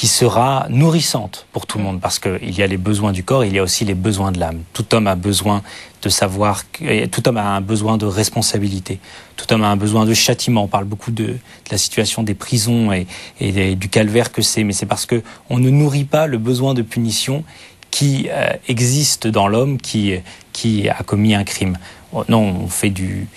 qui sera nourrissante pour tout le monde, parce qu'il y a les besoins du corps, il y a aussi les besoins de l'âme. Tout homme a besoin de savoir, tout homme a un besoin de responsabilité, tout homme a un besoin de châtiment. On parle beaucoup de la situation des prisons et du calvaire que c'est, mais c'est parce que on ne nourrit pas le besoin de punition qui existe dans l'homme qui a commis un crime. Non, on fait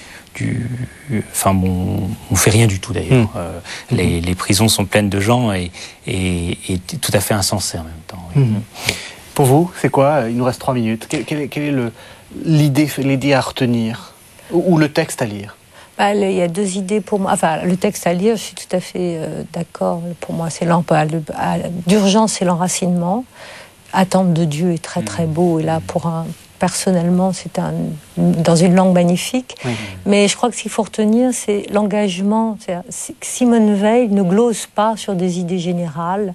on fait rien du tout d'ailleurs. Les prisons sont pleines de gens et tout à fait insensés en même temps. Oui. Pour vous, c'est quoi? Il nous reste 3 minutes. Quelle est l'idée à retenir ou le texte à lire? Il y a 2 idées pour moi. Enfin, le texte à lire, je suis tout à fait d'accord. Pour moi, c'est d'urgence, c'est l'enracinement. Attendre de Dieu est très très beau. Et là, personnellement, c'est dans une langue magnifique. Mais je crois que ce qu'il faut retenir, c'est l'engagement. C'est que Simone Veil ne glose pas sur des idées générales.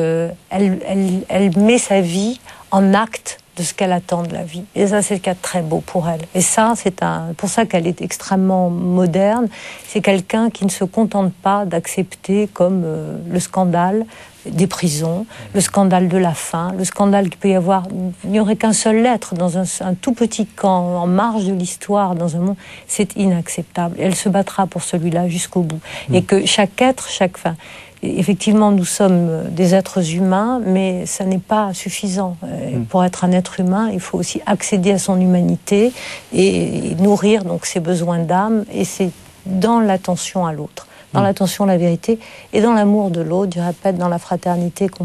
Elle met sa vie en acte de ce qu'elle attend de la vie. Et ça, c'est le cas très beau pour elle. Et ça, c'est pour ça qu'elle est extrêmement moderne. C'est quelqu'un qui ne se contente pas d'accepter comme le scandale des prisons, le scandale de la faim, le scandale qu'il peut y avoir. Il n'y aurait qu'un seul être dans un tout petit camp, en marge de l'histoire, dans un monde. C'est inacceptable. Et elle se battra pour celui-là jusqu'au bout. Et que chaque être, effectivement, nous sommes des êtres humains, mais ça n'est pas suffisant. Pour être un être humain, il faut aussi accéder à son humanité et nourrir donc ses besoins d'âme. Et c'est dans l'attention à l'autre, dans l'attention à la vérité et dans l'amour de l'autre, je répète, dans la fraternité qu'on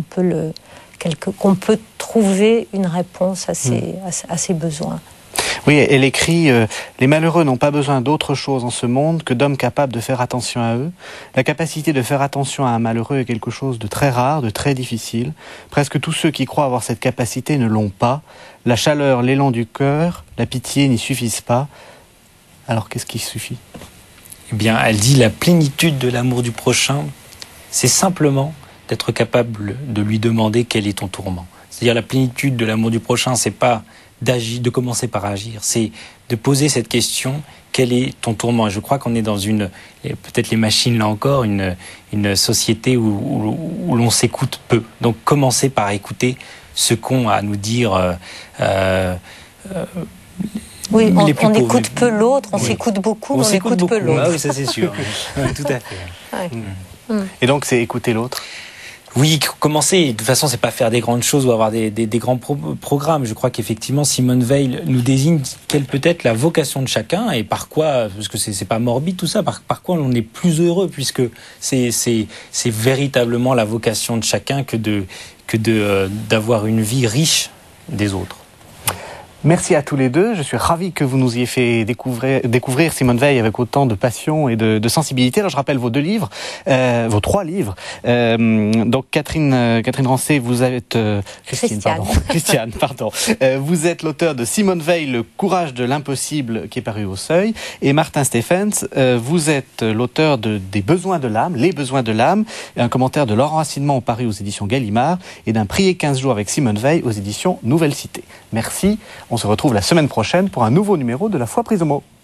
peut trouver une réponse à ses besoins. Oui, elle écrit « Les malheureux n'ont pas besoin d'autre chose en ce monde que d'hommes capables de faire attention à eux. La capacité de faire attention à un malheureux est quelque chose de très rare, de très difficile. Presque tous ceux qui croient avoir cette capacité ne l'ont pas. La chaleur, l'élan du cœur, la pitié n'y suffisent pas. Alors qu'est-ce qui suffit ?» Eh bien, elle dit la plénitude de l'amour du prochain, c'est simplement d'être capable de lui demander quel est ton tourment. C'est-à-dire la plénitude de l'amour du prochain, c'est pas de commencer par agir, c'est de poser cette question, quel est ton tourment? Et je crois qu'on est dans peut-être les machines là encore, une société où l'on s'écoute peu. Donc commencer par écouter ce qu'ont à nous dire oui, on écoute peu l'autre, on s'écoute beaucoup, on écoute peu l'autre. Ah oui, ça c'est sûr. Tout à fait. Et donc c'est écouter l'autre? Oui, commencer. De toute façon, c'est pas faire des grandes choses ou avoir des grands programmes. Je crois qu'effectivement, Simone Veil nous désigne quelle peut être la vocation de chacun et par quoi, parce que c'est pas morbide tout ça, par quoi on est plus heureux, puisque c'est véritablement la vocation de chacun que d'avoir une vie riche des autres. Merci à tous les deux. Je suis ravi que vous nous ayez fait découvrir Simone Veil avec autant de passion et de sensibilité. Alors je rappelle vos 2 livres, vos 3 livres. Donc Catherine Rancé, vous êtes Christiane, pardon. Vous êtes l'auteur de Simone Veil, Le courage de l'impossible, qui est paru au Seuil. Et Martin Stephens, vous êtes l'auteur des besoins de l'âme, Les besoins de l'âme, un commentaire de l'enracinement paru aux éditions Gallimard et d'un Prier 15 jours avec Simone Veil aux éditions Nouvelle Cité. Merci. On se retrouve la semaine prochaine pour un nouveau numéro de La Foi prise au mot.